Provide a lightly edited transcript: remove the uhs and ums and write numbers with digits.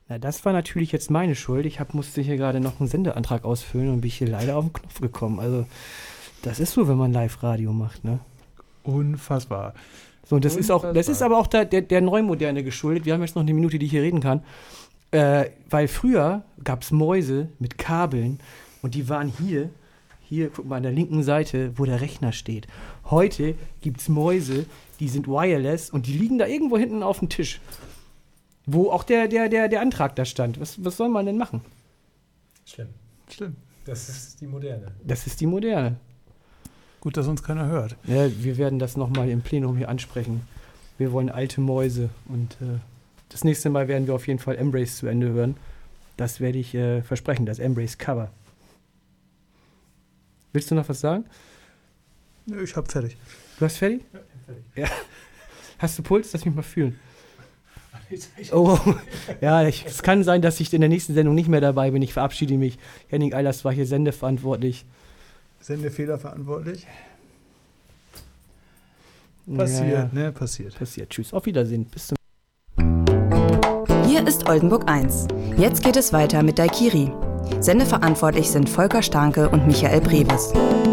Na, das war natürlich jetzt meine Schuld. Musste hier gerade noch einen Sendeantrag ausfüllen und bin hier leider auf den Knopf gekommen. Also, das ist so, wenn man Live-Radio macht, ne? Unfassbar. So, und das ist aber auch der Neumoderne geschuldet. Wir haben jetzt noch eine Minute, die ich hier reden kann. Weil früher gab es Mäuse mit Kabeln und die waren hier, guck mal, an der linken Seite, wo der Rechner steht. Heute gibt es Mäuse, die sind wireless und die liegen da irgendwo hinten auf dem Tisch. Wo auch der Antrag da stand. Was soll man denn machen? Schlimm. Das ist die Moderne. Das ist die Moderne. Gut, dass uns keiner hört. Ja, wir werden das nochmal im Plenum hier ansprechen. Wir wollen alte Mäuse. Und das nächste Mal werden wir auf jeden Fall Embrace zu Ende hören. Das werde ich versprechen, das Embrace-Cover. Willst du noch was sagen? Nö, ich hab fertig. Du hast fertig? Ja, fertig. Ja. Hast du Puls? Lass mich mal fühlen. Oh, ja, es kann sein, dass ich in der nächsten Sendung nicht mehr dabei bin. Ich verabschiede mich. Henning Eilers war hier sendeverantwortlich. Sendefehler verantwortlich. Passiert, Ja. ne? Passiert. Tschüss, auf Wiedersehen. Bis zum Hier ist Oldenburg 1. Jetzt geht es weiter mit Daikiri. Sendeverantwortlich sind Volker Starnke und Michael Breves.